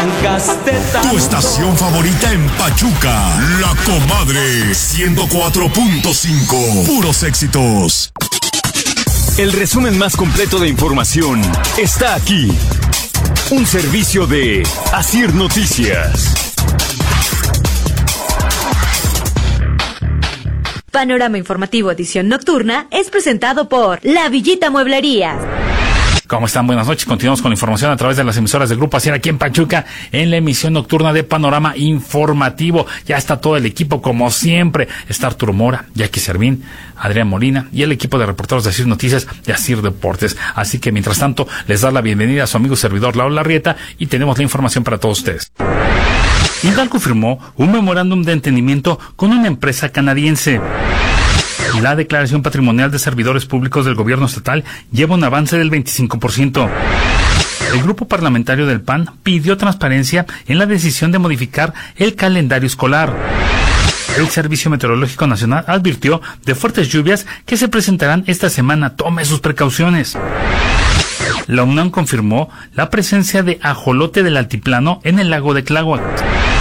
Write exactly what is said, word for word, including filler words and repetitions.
arrancaste tanto. Tu estación favorita en Pachuca, La Comadre, ciento cuatro punto cinco. Puros éxitos. El resumen más completo de información está aquí. Un servicio de Asir Noticias. Panorama Informativo Edición Nocturna es presentado por La Villita Mueblerías. ¿Cómo están? Buenas noches. Continuamos con la información a través de las emisoras del Grupo Asir aquí en Pachuca, en la emisión nocturna de Panorama Informativo. Ya está todo el equipo, como siempre. Está Arturo Mora, Jackie Servín, Adrián Molina y el equipo de reporteros de Asir Noticias y Asir Deportes. Así que, mientras tanto, les da la bienvenida a su amigo servidor, Laura Larrieta, y tenemos la información para todos ustedes. Hidalgo firmó un memorándum de entendimiento con una empresa canadiense. La declaración patrimonial de servidores públicos del gobierno estatal lleva un avance del veinticinco por ciento. El grupo parlamentario del P A N pidió transparencia en la decisión de modificar el calendario escolar. El Servicio Meteorológico Nacional advirtió de fuertes lluvias que se presentarán esta semana. Tome sus precauciones. La UNAM confirmó la presencia de ajolote del altiplano en el lago de Tláhuac.